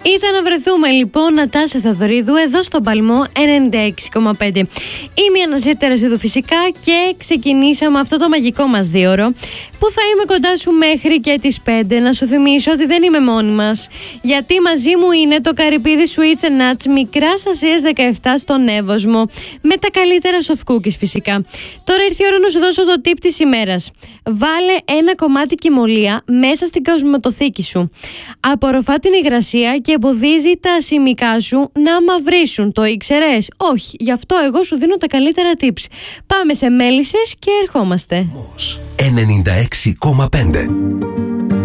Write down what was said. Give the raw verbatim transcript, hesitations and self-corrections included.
Ήταν να βρεθούμε λοιπόν, Νατάσα Θεοδωρίδου, εδώ στον Παλμό ενενήντα έξι κόμμα πέντε. Είμαι η Αναζήτη Τερασίδου φυσικά και ξεκινήσαμε αυτό το μαγικό μας δίωρο που θα είμαι κοντά σου μέχρι και τις πέντε. Να σου θυμίσω ότι δεν είμαι μόνη μας, γιατί μαζί μου είναι το Καρυπίδι Sweets and Nuts Μικράς Ασίας δεκαεπτά στον Εύωσμο, με τα καλύτερα soft cookies φυσικά. Τώρα ήρθε η ώρα να σου δώσω το tip της ημέρας. Βάλε ένα κομμάτι κυμολία μέσα στην κοσμοτοθήκη σου. Απορροφά την υγρασία και εμποδίζει τα ασημικά σου να μαυρίσουν. Το ήξερες? Όχι. Γι' αυτό εγώ σου δίνω τα καλύτερα tips. Πάμε σε μέλισσες και ερχόμαστε. ενενήντα έξι κόμμα πέντε.